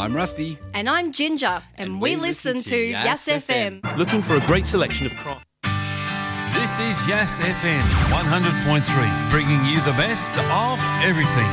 I'm Rusty. And I'm Ginger, and we listen to Yas FM. Looking for a great selection of crop. This is Yas FM 100.3, bringing you the best of everything.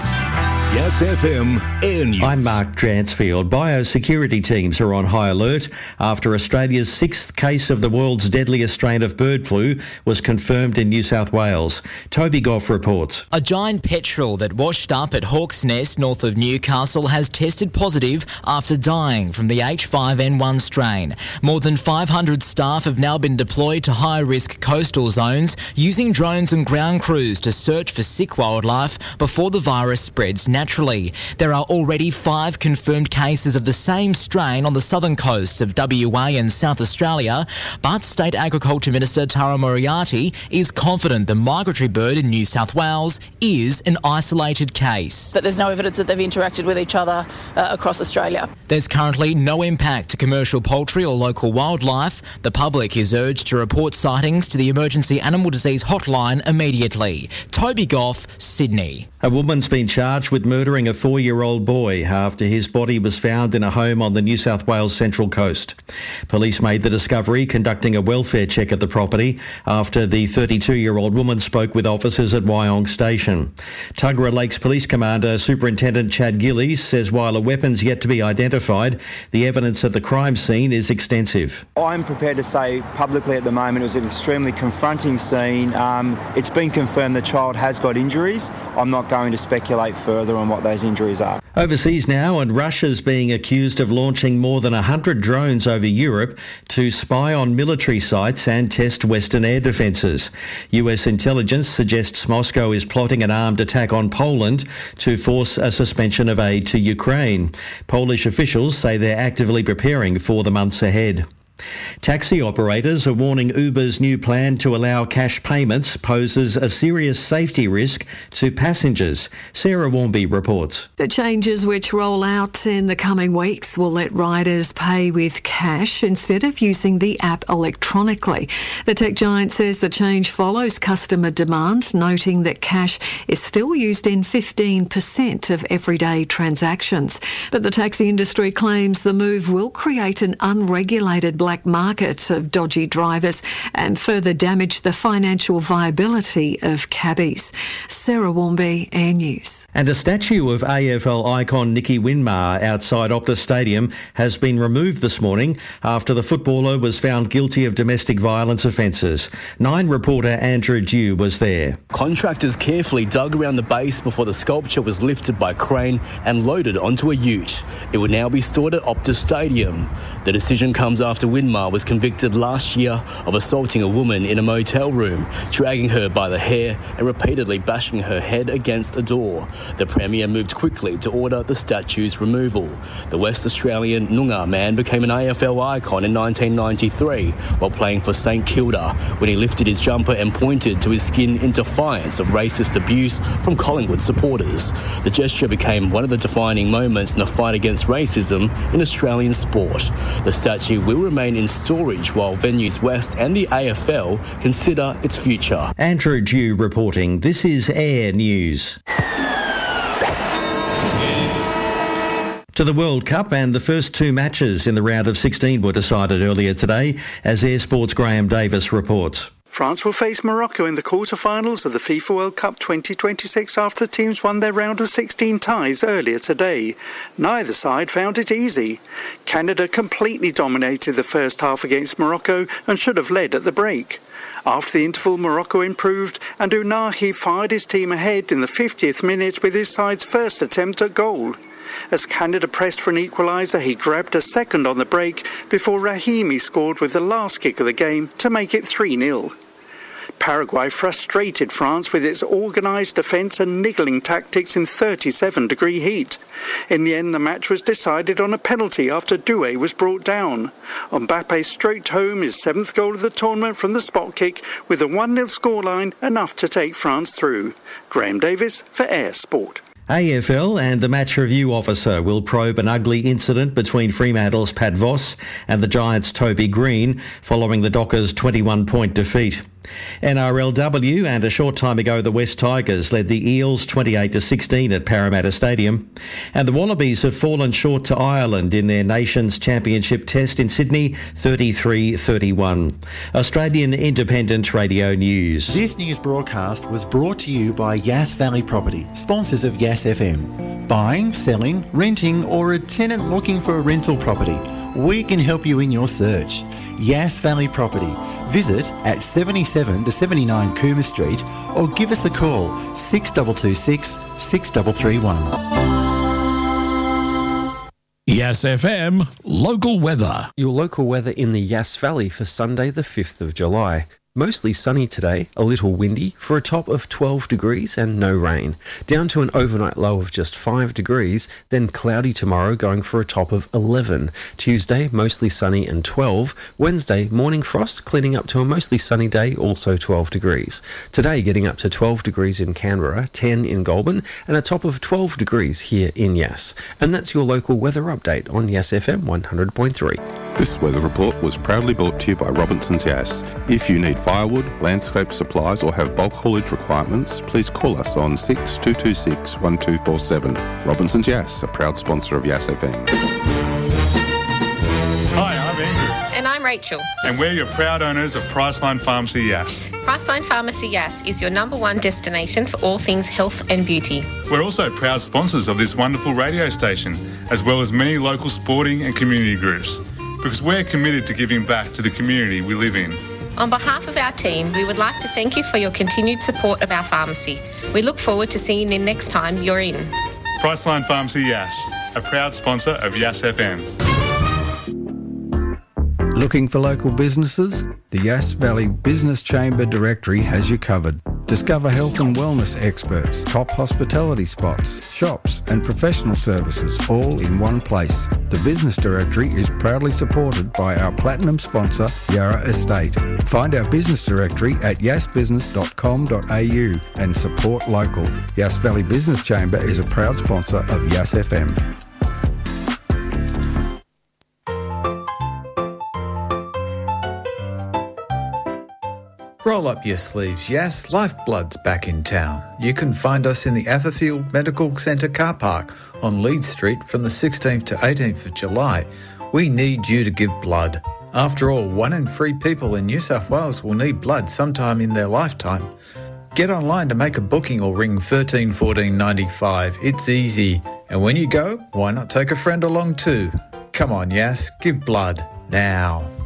Yas FM Air News. I'm Mark Dransfield. Biosecurity teams are on high alert after Australia's sixth case of the world's deadliest strain of bird flu was confirmed in New South Wales. Toby Goff reports. A giant petrel that washed up at Hawk's Nest north of Newcastle has tested positive after dying from the H5N1 strain. More than 500 staff have now been deployed to high-risk coastal zones using drones and ground crews to search for sick wildlife before the virus spreads naturally. There are already 5 confirmed cases of the same strain on the southern coasts of WA and South Australia, but State Agriculture Minister Tara Moriarty is confident the migratory bird in New South Wales is an isolated case. But there's no evidence that they've interacted with each other across Australia. There's currently no impact to commercial poultry or local wildlife. The public is urged to report sightings to the Emergency Animal Disease Hotline immediately. Toby Goff, Sydney. A woman's been charged with murdering a 4-year-old boy after his body was found in a home on the New South Wales Central Coast. Police made the discovery conducting a welfare check at the property after the 32-year-old woman spoke with officers at Wyong Station. Tuggerah Lakes Police Commander Superintendent Chad Gillies says while a weapon's yet to be identified, the evidence at the crime scene is extensive. I'm prepared to say publicly at the moment it was an extremely confronting scene. It's been confirmed the child has got injuries. I'm not going to speculate further on what those injuries are. Overseas now, and Russia's being accused of launching more than 100 drones over Europe to spy on military sites and test Western air defences. US intelligence suggests Moscow is plotting an armed attack on Poland to force a suspension of aid to Ukraine. Polish officials say they're actively preparing for the months ahead. Taxi operators are warning Uber's new plan to allow cash payments poses a serious safety risk to passengers. Sarah Warmby reports. The changes which roll out in the coming weeks will let riders pay with cash instead of using the app electronically. The tech giant says the change follows customer demand, noting that cash is still used in 15% of everyday transactions. But the taxi industry claims the move will create an unregulated black market of dodgy drivers and further damage the financial viability of cabbies. Sarah Warmby, Air News. And a statue of AFL icon Nicky Winmar outside Optus Stadium has been removed this morning after the footballer was found guilty of domestic violence offences. 9 reporter Andrew Dew was there. Contractors carefully dug around the base before the sculpture was lifted by crane and loaded onto a ute. It will now be stored at Optus Stadium. The decision comes after Winmar was convicted last year of assaulting a woman in a motel room, dragging her by the hair and repeatedly bashing her head against a door. The Premier moved quickly to order the statue's removal. The West Australian Noongar man became an AFL icon in 1993 while playing for St Kilda when he lifted his jumper and pointed to his skin in defiance of racist abuse from Collingwood supporters. The gesture became one of the defining moments in the fight against racism in Australian sport. The statue will remain in storage while Venues West and the AFL consider its future. Andrew Dew reporting. This is Air News. To the World Cup, and the first 2 matches in the round of 16 were decided earlier today, as Air Sport's Graham Davis reports. France will face Morocco in the quarter-finals of the FIFA World Cup 2026 after the teams won their round of 16 ties earlier today. Neither side found it easy. Canada completely dominated the first half against Morocco and should have led at the break. After the interval, Morocco improved and Ounahi fired his team ahead in the 50th minute with his side's first attempt at goal. As Canada pressed for an equaliser, he grabbed a second on the break before Rahimi scored with the last kick of the game to make it 3-0. Paraguay frustrated France with its organised defence and niggling tactics in 37-degree heat. In the end, the match was decided on a penalty after Doué was brought down. Mbappé stroked home his 7th goal of the tournament from the spot kick with a 1-0 scoreline, enough to take France through. Graham Davis for Air Sport. AFL and the match review officer will probe an ugly incident between Fremantle's Pat Voss and the Giants' Toby Green following the Dockers' 21-point defeat. NRLW, and a short time ago the West Tigers led the Eels 28-16 at Parramatta Stadium. And the Wallabies have fallen short to Ireland in their Nations Championship test in Sydney, 33-31. Australian Independent Radio News. This news broadcast was brought to you by Yass Valley Property, sponsors of Yass FM. Buying, selling, renting, or a tenant looking for a rental property, we can help you in your search. Yass Valley Property. Visit at 77 to 79 Cooma Street or give us a call 6226 6331. Yass FM local weather. Your local weather in the Yass Valley for Sunday the 5th of July. Mostly sunny today, a little windy, for a top of 12 degrees and no rain. Down to an overnight low of just 5 degrees, then cloudy tomorrow going for a top of 11. Tuesday, mostly sunny and 12. Wednesday, morning frost, cleaning up to a mostly sunny day, also 12 degrees. Today, getting up to 12 degrees in Canberra, 10 in Goulburn, and a top of 12 degrees here in Yass. And that's your local weather update on Yass FM 100.3. This weather report was proudly brought to you by Robinson's Yass. If you need firewood, landscape supplies or have bulk haulage requirements, please call us on 6226 1247. Robinson's Yass, a proud sponsor of Yass FM. Hi, I'm Andrew. And I'm Rachel. And we're your proud owners of Priceline Pharmacy Yass. Priceline Pharmacy Yass is your #1 destination for all things health and beauty. We're also proud sponsors of this wonderful radio station, as well as many local sporting and community groups, because we're committed to giving back to the community we live in. On behalf of our team, we would like to thank you for your continued support of our pharmacy. We look forward to seeing you next time you're in. Priceline Pharmacy Yass, a proud sponsor of Yass FM. Looking for local businesses? The Yass Valley Business Chamber Directory has you covered. Discover health and wellness experts, top hospitality spots, shops and professional services all in one place. The Business Directory is proudly supported by our platinum sponsor, Yarra Estate. Find our business directory at yassbusiness.com.au and support local. Yass Valley Business Chamber is a proud sponsor of Yass FM. Roll up your sleeves, Yass. Lifeblood's back in town. You can find us in the Atherfield Medical Centre car park on Leeds Street from the 16th to 18th of July. We need you to give blood. After all, 1 in 3 people in New South Wales will need blood sometime in their lifetime. Get online to make a booking or ring 13 14 95. It's easy. And when you go, why not take a friend along too? Come on, Yass, give blood now.